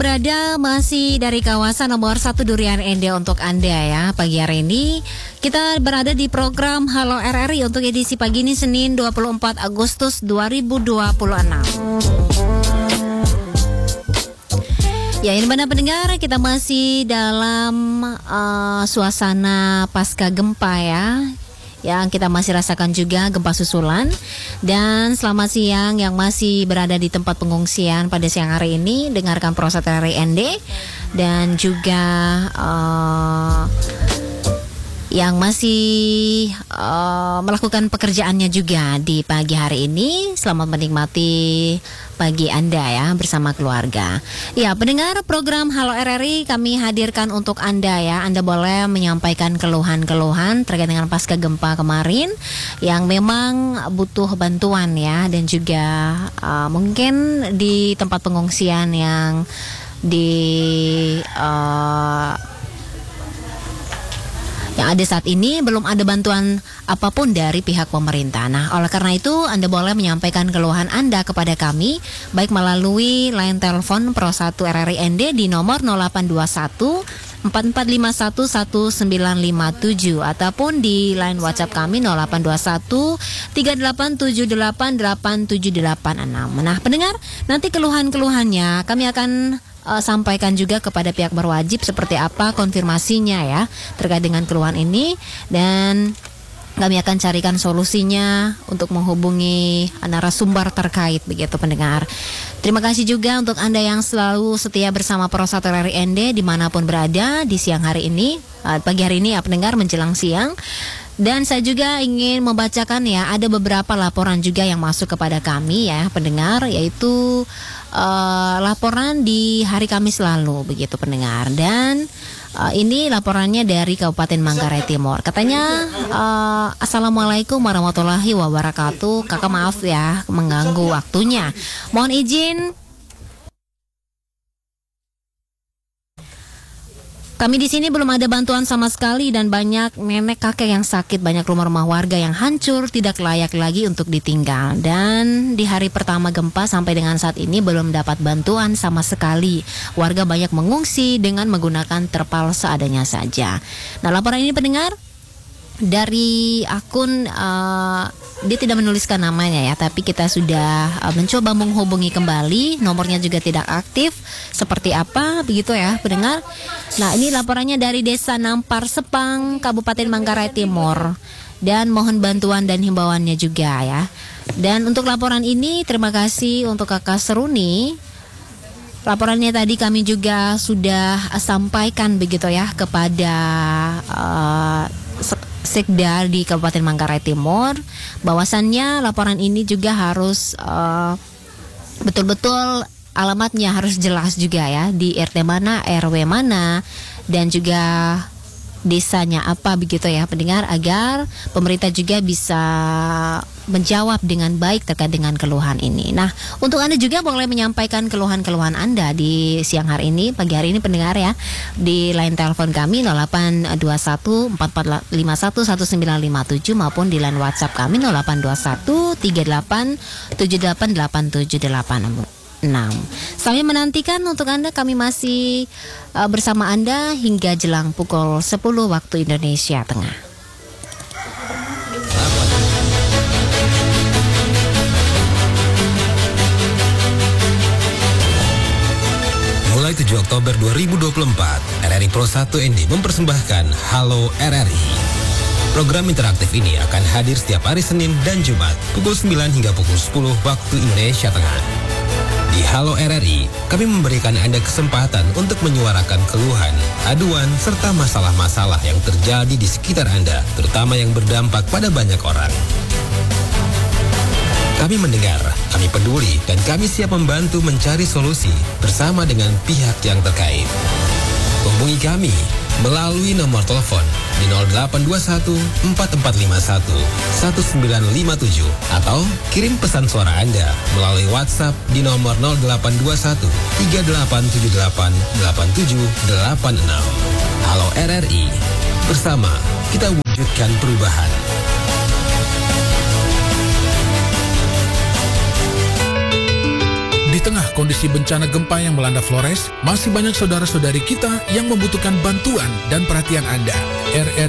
berada masih dari kawasan nomor 1 Durian Ende untuk Anda ya. Pagi hari ini kita berada di program Halo RRI untuk edisi pagi ini Senin 24 Agustus 2026. Ya, ini benar pendengar, kita masih dalam suasana pasca gempa ya. Yang kita masih rasakan juga gempa susulan. Dan selamat siang yang masih berada di tempat pengungsian pada siang hari ini, dengarkan proses RRI ND. Dan juga yang masih melakukan pekerjaannya juga di pagi hari ini, selamat menikmati pagi Anda ya bersama keluarga. Ya, pendengar program Halo RRI kami hadirkan untuk Anda ya. Anda boleh menyampaikan keluhan-keluhan terkait dengan pasca gempa kemarin yang memang butuh bantuan ya, dan juga mungkin di tempat pengungsian yang yang ada saat ini belum ada bantuan apapun dari pihak pemerintah. Nah, oleh karena itu Anda boleh menyampaikan keluhan Anda kepada kami baik melalui line telepon Pro 1 RRI ND di nomor 0821 4451 1957 ataupun di line WhatsApp kami 0821 38788786. Nah, pendengar, nanti keluhan-keluhannya kami akan sampaikan juga kepada pihak berwajib seperti apa konfirmasinya ya terkait dengan keluhan ini, dan kami akan carikan solusinya untuk menghubungi narasumber terkait begitu pendengar. Terima kasih juga untuk Anda yang selalu setia bersama Pro 1 RRI ND dimanapun berada di siang hari ini, pagi hari ini ya pendengar menjelang siang. Dan saya juga ingin membacakan ya, ada beberapa laporan juga yang masuk kepada kami ya pendengar, yaitu laporan di hari Kamis lalu begitu pendengar. Dan ini laporannya dari Kabupaten Manggarai Timur. Katanya Assalamualaikum warahmatullahi wabarakatuh. Kakak maaf ya mengganggu waktunya. Mohon izin, kami di sini belum ada bantuan sama sekali dan banyak nenek kakek yang sakit, banyak rumah-rumah warga yang hancur, tidak layak lagi untuk ditinggal. Dan di hari pertama gempa sampai dengan saat ini belum dapat bantuan sama sekali. Warga banyak mengungsi dengan menggunakan terpal seadanya saja. Nah, laporan ini pendengar dari akun dia tidak menuliskan namanya ya, tapi kita sudah mencoba menghubungi kembali, nomornya juga tidak aktif. Seperti apa begitu ya pendengar. Nah, ini laporannya dari Desa Nampar Sepang, Kabupaten Manggarai Timur, dan mohon bantuan dan himbauannya juga ya. Dan untuk laporan ini terima kasih untuk Kakak Seruni. Laporannya tadi kami juga sudah sampaikan begitu ya kepada Sekda di Kabupaten Manggarai Timur, bahwasannya laporan ini juga harus betul-betul alamatnya harus jelas juga ya, di RT mana, RW mana, dan juga desanya apa begitu ya pendengar, agar pemerintah juga bisa menjawab dengan baik terkait dengan keluhan ini. Nah, untuk Anda juga boleh menyampaikan keluhan-keluhan Anda di siang hari ini, pagi hari ini pendengar ya, di line telepon kami 0821 4451 1957 maupun di line WhatsApp kami 0821 38 78 878 Sambil menantikan untuk Anda, kami masih bersama Anda hingga jelang pukul 10 waktu Indonesia Tengah. Mulai 7 Oktober 2024, RRI Pro 1 ND mempersembahkan Halo RRI. Program interaktif ini akan hadir setiap hari Senin dan Jumat pukul 9 hingga pukul 10 waktu Indonesia Tengah. Di Halo RRI, kami memberikan Anda kesempatan untuk menyuarakan keluhan, aduan, serta masalah-masalah yang terjadi di sekitar Anda, terutama yang berdampak pada banyak orang. Kami mendengar, kami peduli, dan kami siap membantu mencari solusi bersama dengan pihak yang terkait. Hubungi kami melalui nomor telepon di 0821 4451 1957 atau kirim pesan suara Anda melalui WhatsApp di nomor 0821 3878 8786. Halo RRI, bersama kita wujudkan perubahan. Di tengah kondisi bencana gempa yang melanda Flores, masih banyak saudara-saudari kita yang membutuhkan bantuan dan perhatian Anda.